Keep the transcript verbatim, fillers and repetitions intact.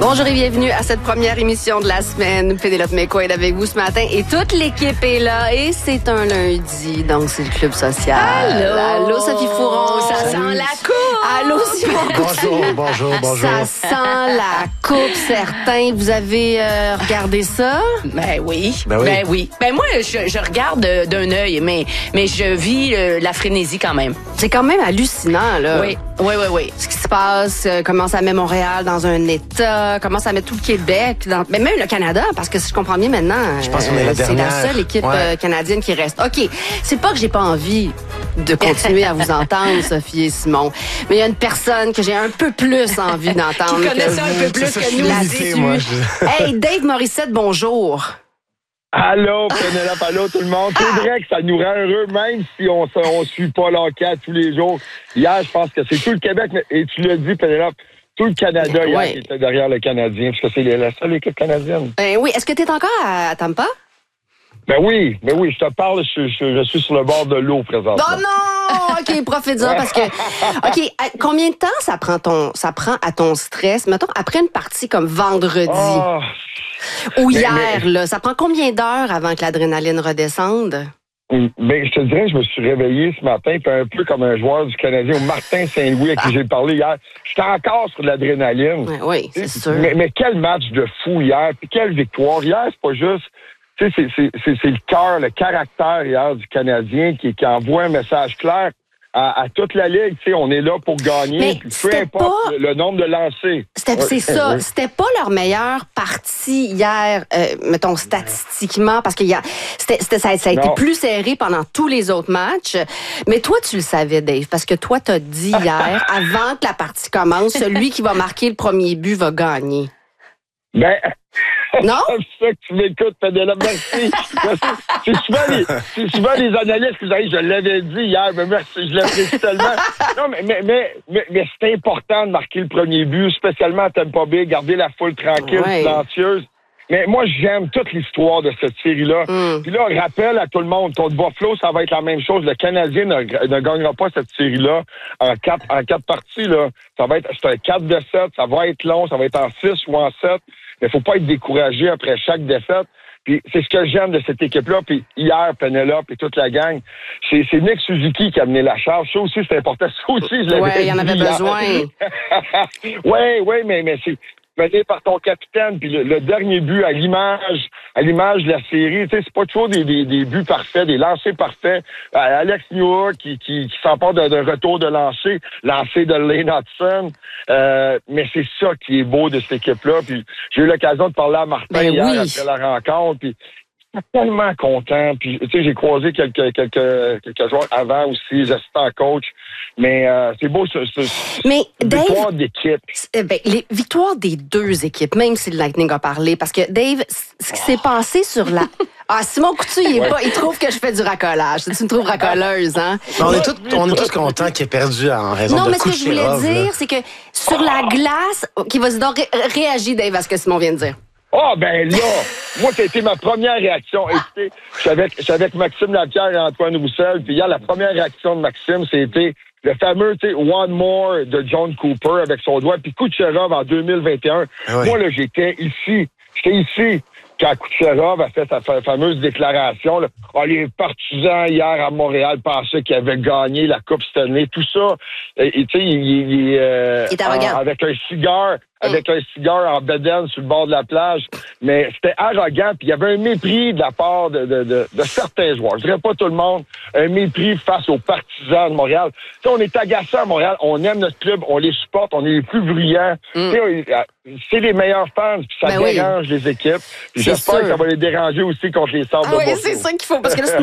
Bonjour et bienvenue à cette première émission de la semaine. Pénélope McQuaid est avec vous ce matin et toute l'équipe est là. Et c'est un lundi, donc c'est le Club social. Allô, Allô Sophie Fouron. Ça Salut. sent la coupe. Allô Simon. Bonjour, bonjour, bonjour. Ça sent la coupe, certains. Vous avez euh, regardé ça? Ben oui. Ben oui. Ben oui. Ben moi, je, je regarde euh, d'un œil, mais, mais je vis euh, la frénésie quand même. C'est quand même hallucinant, là. Oui, oui, oui, oui. Ce qui se passe, euh, comment ça met Montréal dans un état, comment ça met tout le Québec, dans, mais même le Canada, parce que si je comprends bien maintenant, Je pense qu'on est la c'est la dernière. seule équipe Ouais. euh, canadienne qui reste. OK, c'est pas que j'ai pas envie de continuer à vous entendre, Sophie et Simon, mais il y a une personne que j'ai un peu plus envie d'entendre. Qui connaît que ça un vous. peu plus C'est ça, que je suis nous. limité, moi, je- Hey, Dave Morissette, bonjour. Allô, Pénélope, allô tout le monde. C'est vrai que ça nous rend heureux, même si on ne on suit pas l'hockey tous les jours. Hier, je pense que c'est tout le Québec, mais- et tu l'as dit, Pénélope, tout le Canada hier Ouais. qui était derrière le Canadien, parce que c'est la seule équipe canadienne. Ben oui, est-ce que tu es encore à Tampa? Ben oui, ben oui, je te parle, je, je- je suis sur le bord de l'eau présentement. Oh non! OK, profite-en parce que... OK, à- combien de temps ça prend ton ça prend à ton stress, mettons, après une partie comme vendredi Ah, ou mais- hier, mais- là, ça prend combien d'heures avant que l'adrénaline redescende? ben, je te dirais, je me suis réveillé ce matin, puis un peu comme un joueur du Canadien, au Martin Saint-Louis, à qui j'ai parlé hier. J'étais encore sur de l'adrénaline. Ouais, oui, c'est sûr. Mais, mais quel match de fou hier, puis quelle victoire. Hier, c'est pas juste... Tu sais, c'est- c'est c'est- c'est le cœur, le caractère hier du Canadien qui, qui envoie un message clair à, à toute la Ligue. Tu sais, on est là pour gagner, Mais puis peu c'était importe pas- le, le nombre de lancers. C'était, Ouais, c'est ça. ouais. C'était pas leur meilleure partie hier, euh, mettons, statistiquement, parce que y a, c'était, c'était- ça, ça a été Non. plus serré pendant tous les autres matchs. Mais toi, tu le savais, Dave, parce que toi, t'as dit hier, avant que la partie commence, celui qui va marquer le premier but va gagner. Ben, Non? c'est ça que tu m'écoutes, Pénélope. Merci. c'est, souvent les, c'est souvent les analystes qui disent, je l'avais dit hier, mais merci, je l'apprécie tellement. Non, mais, mais, mais, mais, mais c'est important de marquer le premier but, spécialement à Tampa Bay, garder la foule tranquille, Ouais. silencieuse. Mais moi, j'aime toute l'histoire de cette série-là. Mm. Puis là, rappel à tout le monde, contre Buffalo, ça va être la même chose. Le Canadien ne, ne gagnera pas cette série-là en quatre, en quatre parties. Là. Ça va être c'est un quatre de sept, ça va être long, ça va être en six ou en sept. Mais il faut pas être découragé après chaque défaite. Puis c'est ce que j'aime de cette équipe-là. Puis hier, Penelope et toute la gang, c'est, c'est Nick Suzuki qui a mené la charge. Ça aussi, c'est important. Ça aussi, je l'avais Ouais, il y en dit avait hier. besoin. Oui, oui, mais, mais c'est mené par ton capitaine. Puis le, le dernier but à l'image, à l'image de la série, tu sais, c'est pas toujours des, des, des buts parfaits, des lancers parfaits. Euh, Alex Newhook qui, qui, qui s'empare d'un, d'un retour de lancer, lancer de Lane Hudson. Euh, mais c'est ça qui est beau de cette équipe-là. Puis j'ai eu l'occasion de parler à Martin Ben hier oui. après la rencontre. Puis j'étais tellement content. Puis, tu sais, j'ai croisé quelques, quelques, quelques joueurs avant aussi, j'assistais coach. Mais euh, c'est beau, ce, ce, Mais une Dave, victoire d'équipe. Euh, ben, les victoires des deux équipes, même si le Lightning a parlé, parce que Dave, c- ce qui s'est passé sur la... Ah, Simon Coutu, il, est Ouais. pas, il trouve que je fais du racolage. Tu me trouves racoleuse, hein? Mais on est tous, on est tous contents qu'il ait perdu en raison Non, de mais ce que je voulais Kucherov, là. dire, c'est que sur la glace... OK, vas-y donc, ré- réagis, Dave, à ce que Simon vient de dire. Ah, ben là, moi, ça a été ma première réaction. Écoutez, je suis avec, je suis avec Maxime Lapierre et Antoine Roussel, puis hier, la première réaction de Maxime, c'était le fameux, tu sais, One More de John Cooper avec son doigt, puis Kucherov en deux mille vingt et un. Ah oui. Moi, là, j'étais ici. J'étais ici quand Kucherov a fait sa fa- fameuse déclaration. Là. Ah, les partisans hier à Montréal pensaient qu'il avait gagné la Coupe Stanley. Tout ça, et, et, tu sais, il, il, il, euh, Il est arrogant. en- avec un cigare, avec un cigare en bedaine sur le bord de la plage. Mais c'était arrogant, puis il y avait un mépris de la part de, de, de, de certains joueurs. Je dirais pas tout le monde, un mépris face aux partisans de Montréal. Tu sais, on est agaçants à Montréal, on aime notre club, on les supporte, on est les plus bruyants. Tu sais, c'est les meilleurs fans, puis ça Ben oui. dérange les équipes. Puis C'est j'espère sûr. que ça va les déranger aussi contre les Sabres Ah de oui, Buffalo. c'est ça qu'il faut, parce que là, c'est